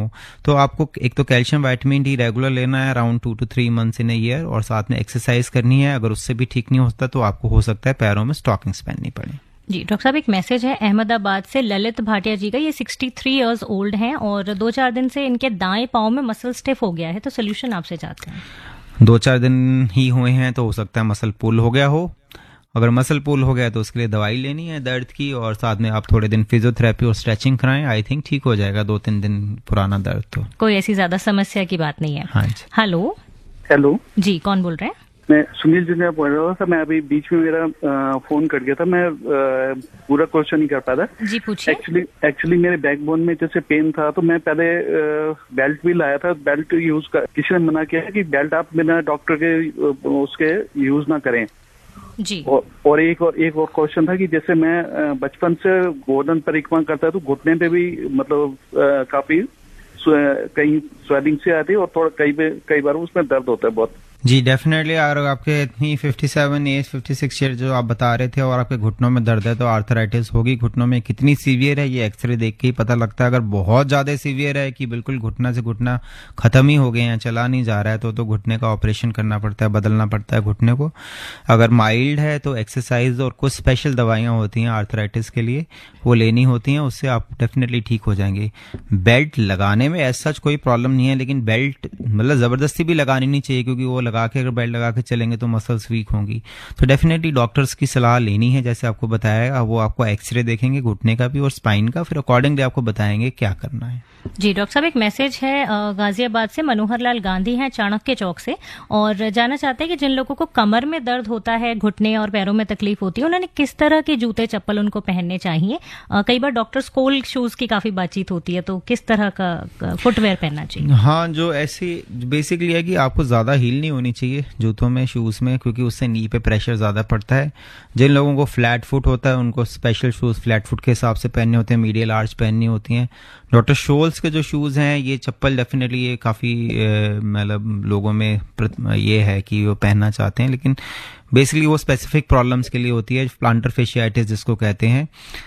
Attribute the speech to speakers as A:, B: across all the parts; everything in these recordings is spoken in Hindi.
A: हो। तो आपको एक तो कैल्शियम विटामिन डी रेगुलर लेना है around 2 to 3 months in a year, और साथ में एक्सरसाइज करनी है। अगर उससे भी ठीक नहीं होता तो आपको हो सकता है पैरों में स्टॉकिंग्स पहननी पड़े।
B: जी डॉक्टर साहब, एक मैसेज है अहमदाबाद से ललित भाटिया जी का। ये 63 इयर्स ओल्ड हैं और 2-4 दिन से इनके दाएं पांव में मसल स्टिफ हो गया है, तो सोल्यूशन आपसे चाहते हैं।
A: 2-4 दिन ही हुए हैं तो हो सकता है मसल पुल हो गया हो। अगर मसल पुल हो गया तो उसके लिए दवाई लेनी है दर्द की, और साथ में आप थोड़े दिन फिजियोथेरेपी और स्ट्रेचिंग कराएं। आई थिंक ठीक हो जाएगा 2-3 दिन पुराना दर्द। तो
B: कोई ऐसी ज्यादा समस्या की बात नहीं है।
A: हाँ जी।
B: हेलो जी, कौन बोल रहे हैं?
C: मैं सुनील जी ने बोल रहा था। मैं अभी बीच में मेरा फोन कट गया था, मैं पूरा क्वेश्चन नहीं कर पाया था।
B: जी पूछिए।
C: एक्चुअली मेरे बैकबोन में जैसे पेन था, तो मैं पहले बेल्ट भी लाया था। बेल्ट यूज कर, किसी ने मना किया कि बेल्ट आप बिना डॉक्टर के उसके यूज ना करें
B: जी।
C: और एक और क्वेश्चन था कि जैसे मैं बचपन से गोवर्धन परिक्रमा करता है, तो घुटने पे भी मतलब काफी कहीं स्वेलिंग से आती है और थोड़ा कई बार उसमें दर्द होता है बहुत।
A: जी डेफिनेटली। और आपके इतनी 57 एज 56 ईयर जो आप बता रहे थे और आपके घुटनों में दर्द है, तो आर्थराइटिस होगी घुटनों में। कितनी सीवियर है ये एक्सरे देख के ही पता लगता है। अगर बहुत ज्यादा सीवियर है कि बिल्कुल घुटना से घुटना खत्म ही हो गए हैं, चला नहीं जा रहा है, तो घुटने का ऑपरेशन करना पड़ता है, बदलना पड़ता है घुटने को। अगर माइल्ड है तो एक्सरसाइज और कुछ स्पेशल दवाइयाँ होती हैं आर्थराइटिस के लिए, वो लेनी होती हैं, उससे आप डेफिनेटली ठीक हो जाएंगे। बेल्ट लगाने में ऐसा कोई प्रॉब्लम नहीं है, लेकिन बेल्ट मतलब जबरदस्ती भी लगानी नहीं चाहिए, क्योंकि वो लगा के अगर बेल्ट लगा के चलेंगे तो मसल्स वीक होंगी। तो डेफिनेटली डॉक्टर्स की सलाह लेनी है, जैसे आपको बताया। वो आपको एक्सरे देखेंगे घुटने का भी और स्पाइन का, फिर अकॉर्डिंगली आपको बताएंगे क्या करना है।
B: जी डॉक्टर साहब, एक मैसेज है गाजियाबाद से मनोहर लाल गांधी हैं चाणक्य चौक से, और जानना चाहते हैं कि जिन लोगों को कमर में दर्द होता है, घुटने और पैरों में तकलीफ होती है, उन्होंने किस तरह के जूते चप्पल उनको पहनने चाहिए। कई बार डॉक्टर स्कोल शूज की काफी बातचीत होती है, तो किस तरह का फुटवेयर पहनना चाहिए?
A: हाँ, जो ऐसी बेसिकली है कि आपको ज्यादा हील नहीं होनी चाहिए जूतों में, शूज में, क्योंकि उससे नी पे प्रेशर ज्यादा पड़ता है। जिन लोगों को फ्लैट फुट होता है उनको स्पेशल शूज फ्लैट फुट के हिसाब से पहनने होते हैं, मीडियल आर्च पहननी होती हैं। डॉक्टर शोल्स के जो शूज हैं, ये चप्पल डेफिनेटली ये काफी मतलब लोगों में ये है कि वो पहनना चाहते हैं, लेकिन बेसिकली वो स्पेसिफिक प्रॉब्लम्स के लिए होती है। प्लांटर फेशियाइटिस जिसको कहते हैं,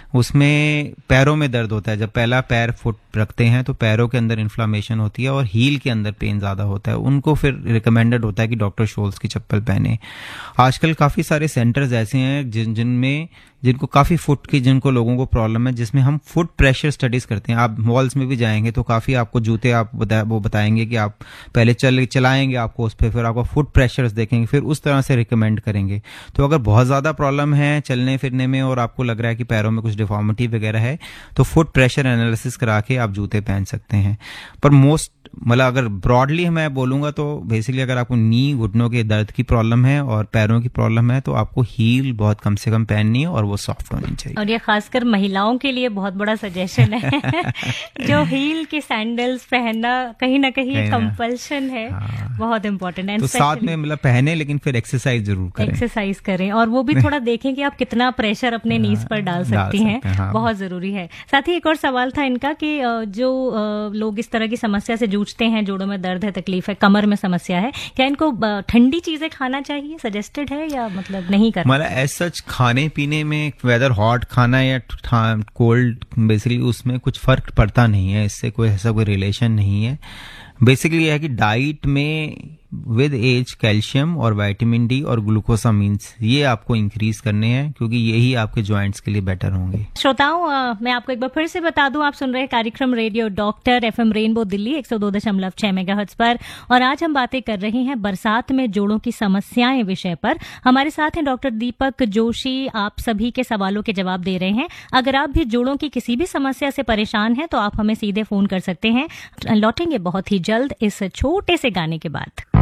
A: उसमें पैरों में दर्द होता है। जब पहला पैर फुट रखते हैं तो पैरों के अंदर इन्फ्लामेशन होती है और हील के अंदर पेन ज्यादा होता है। उनको फिर रिकमेंडेड होता है कि डॉक्टर शोल्स की चप्पल पहने। आजकल काफी सारे सेंटर्स ऐसे हैं जिनमें जिनको काफी फुट की जिनको लोगों को प्रॉब्लम है, जिसमें हम फुट प्रेशर स्टडीज करते हैं। आप मॉल्स में भी जाएंगे तो काफी आपको जूते वो बताएंगे कि आप पहले चलाएंगे आपको उस पर, फिर आपको फुट प्रेशर्स देखेंगे, फिर उस तरह से रिकमेंड करेंगे। तो अगर बहुत ज्यादा प्रॉब्लम है चलने फिरने में और आपको लग रहा है कि पैरों में कुछ डिफॉर्मिटी वगैरह है, तो फुट प्रेशर एनालिसिस करा के आप जूते पहन सकते हैं। पर मतलब अगर ब्रॉडली मैं बोलूंगा तो बेसिकली अगर आपको नी घुटनों के दर्द की प्रॉब्लम है और पैरों की प्रॉब्लम है, तो आपको हील बहुत कम से कम पहननी है और वो सॉफ्ट होनी चाहिए।
B: और ये खासकर महिलाओं के लिए बहुत बड़ा सजेशन है जो हील के सैंडल्स पहनना कहीं ना कहीं कंपल्शन है। हाँ। बहुत इंपॉर्टेंट है।
A: तो साथ में मतलब पहने, लेकिन फिर एक्सरसाइज जरूर करें।
B: एक्सरसाइज करें और वो भी थोड़ा देखें कि आप कितना प्रेशर अपने नीज पर डाल सकती हैं। हाँ। बहुत जरूरी है। साथ ही एक और सवाल था इनका कि जो लोग इस तरह की समस्या से जूझते हैं, जोड़ों में दर्द है, तकलीफ है, कमर में समस्या है, क्या इनको ठंडी चीजें खाना चाहिए, सजेस्टेड है, या मतलब नहीं करना?
A: मतलब एज सच खाने पीने में वेदर हॉट खाना या कोल्ड, बेसिकली उसमें कुछ फर्क पड़ता नहीं है, इससे कोई ऐसा कोई रिलेशन नहीं है। बेसिकली यह है कि डाइट में विद एज कैल्शियम और विटामिन डी और ग्लूकोसामिन्स ये आपको इंक्रीज करने हैं, क्योंकि यही आपके जॉइंट्स के लिए बेटर होंगे।
B: श्रोताओं, मैं आपको एक बार फिर से बता दूं, आप सुन रहे हैं कार्यक्रम radio doctor FM rainbow Delhi 102.6 megahertz पर, और आज हम बातें कर रहे हैं बरसात में जोड़ों की समस्याएं विषय पर। हमारे साथ हैं डॉक्टर दीपक जोशी। आप सभी के सवालों के जवाब दे रहे हैं। अगर आप भी जोड़ों की किसी भी समस्या से परेशान हैं तो आप हमें सीधे फोन कर सकते हैं। लौटेंगे बहुत ही जल्द इस छोटे से गाने के बाद।